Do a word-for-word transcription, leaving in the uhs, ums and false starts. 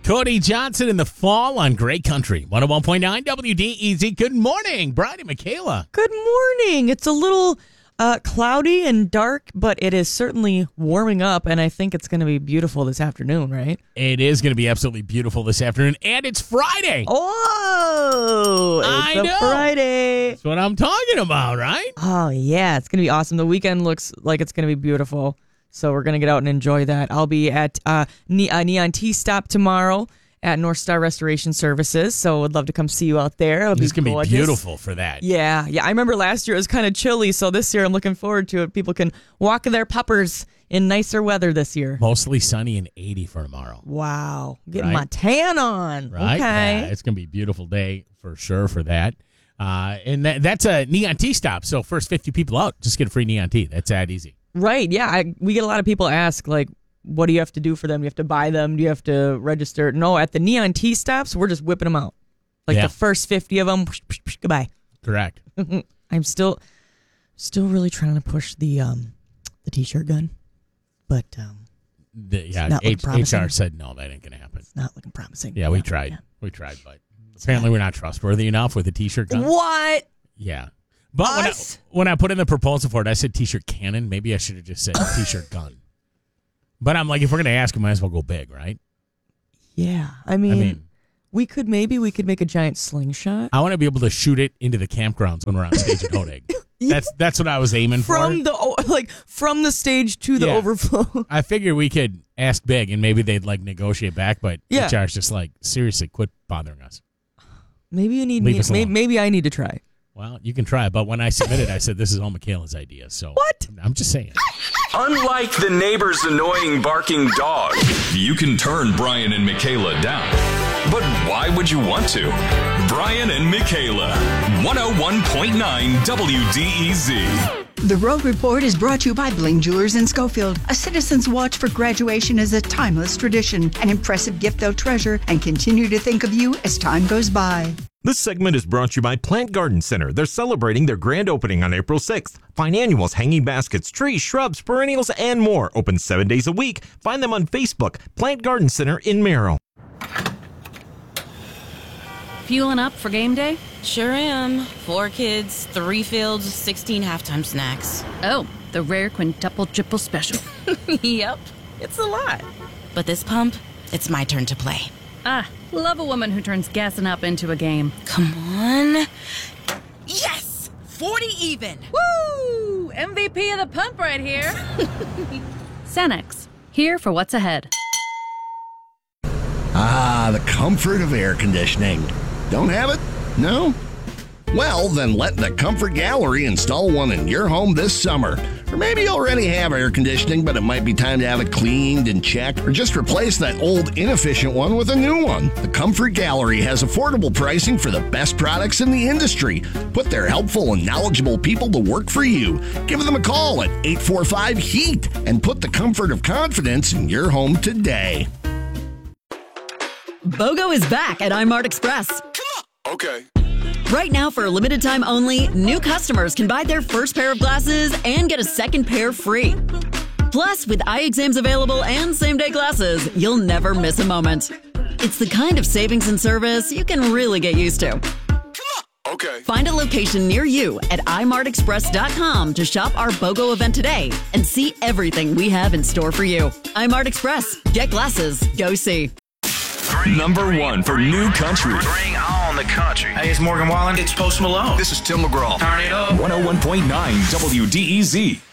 Cody Johnson in the fall on Great Country. one oh one point nine W D E Z. Good morning, Brian and Michaela. Good morning. It's a little uh, cloudy and dark, but it is certainly warming up, and I think it's going to be beautiful this afternoon, right? It is going to be absolutely beautiful this afternoon, and it's Friday. Oh, it's I a know. Friday. That's what I'm talking about, right? Oh, yeah. It's going to be awesome. The weekend looks like it's going to be beautiful. So we're going to get out and enjoy that. I'll be at uh, ne- uh, Neon Tea Stop tomorrow at North Star Restoration Services. So I'd love to come see you out there. It'll It's be going to be gorgeous. beautiful for that. Yeah. Yeah. I remember last year it was kind of chilly. So this year I'm looking forward to it. People can walk their puppers in nicer weather this year. Mostly sunny and eighty for tomorrow. Wow. Getting Right? my tan on. Right? Okay. Yeah, it's going to be a beautiful day for sure for that. Uh, and that, that's a Neon Tea Stop. So first fifty people out, just get a free Neon Tea. That's that easy. Right. Yeah. I, we get a lot of people ask, like, what do you have to do for them? Do you have to buy them? Do you have to register? No, at the Neon Tea Stops, we're just whipping them out. Like Yeah. the first fifty of them, goodbye. Correct. I'm still still really trying to push the um the t-shirt gun, but um The, yeah, not looking H- promising. H R said no, that ain't going to happen. it's not looking promising. Yeah, we tried. We tried, but apparently we're not trustworthy enough with a T-shirt gun. What? Yeah. But when I, Us? when I put in the proposal for it, I said T-shirt cannon. Maybe I should have just said T-shirt gun. But I'm like, if we're going to ask, we might as well go big, right? Yeah. I mean, I mean, we could maybe we could make a giant slingshot I want to be able to shoot it into the campgrounds when we're on stage at Hodag. That's that's what I was aiming from for. the o- like from the stage to the Yeah. overflow. I figured we could ask big and maybe they'd like negotiate back, but Yeah. H R's just like, seriously, quit bothering us. Maybe you need Leave me. us Maybe, alone. maybe I need to try. Well, you can try, but when I submitted, I said this is all Michaela's idea. So What? I'm just saying. Unlike the neighbor's annoying barking dog, you can turn Brian and Michaela down. But why would you want to? Brian and Michaela, one oh one point nine W D E Z. The Road Report is brought to you by Bling Jewelers in Schofield. A citizen's watch for graduation is a timeless tradition, an impressive gift they'll treasure and continue to think of you as time goes by. This segment is brought to you by Plant Garden Center. They're celebrating their grand opening on April sixth. Find annuals, hanging baskets, trees, shrubs, perennials, and more. Open seven days a week. Find them on Facebook. Plant Garden Center in Merrill. Fueling up for game day? Sure am. Four kids, three fields, sixteen halftime snacks. Oh, the rare quintuple triple special. Yep, it's a lot. But this pump, it's my turn to play. Ah, love a woman who turns gassing up into a game. Come on. Yes! forty even! Woo! M V P of the pump right here. Cenex, here for what's ahead. Ah, the comfort of air conditioning. Don't have it? No? Well, then let the Comfort Gallery install one in your home this summer. Or maybe you already have air conditioning, but it might be time to have it cleaned and checked, or just replace that old inefficient one with a new one. The Comfort Gallery has affordable pricing for the best products in the industry. Put their helpful and knowledgeable people to work for you. Give them a call at eight four five HEAT and put the comfort of confidence in your home today. BOGO is back at iMart Express. Okay. Right now, for a limited time only, new customers can buy their first pair of glasses and get a second pair free. Plus, with eye exams available and same-day glasses, you'll never miss a moment. It's the kind of savings and service you can really get used to. Okay. Find a location near you at i mart express dot com to shop our BOGO event today and see everything we have in store for you. iMart Express. Get glasses. Go see. Number one for new country. Bring on the country. Hey, it's Morgan Wallen. It's Post Malone. This is Tim McGraw. Turn it up. one oh one point nine W D E Z.